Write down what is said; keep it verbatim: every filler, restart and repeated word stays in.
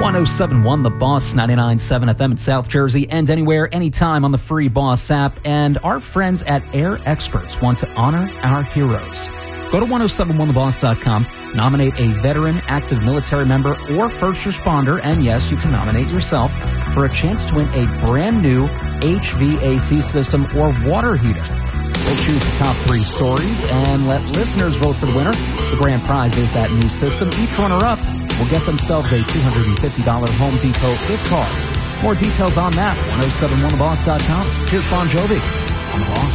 one oh seven point one The Boss, ninety-nine point seven F M in South Jersey, and anywhere, anytime on the free Boss app. And our friends at Air Experts want to honor our heroes. Go to ten seventy-one the boss dot com, nominate a veteran, active military member, or first responder, and yes, you can nominate yourself for a chance to win a brand new H V A C system or water heater. We'll choose the top three stories and let listeners vote for the winner. The grand prize is that new system. Each runner-up will get themselves a two hundred fifty dollars Home Depot gift card. More details on that, ten seventy-one the boss dot com. Here's Bon Jovi on The Boss.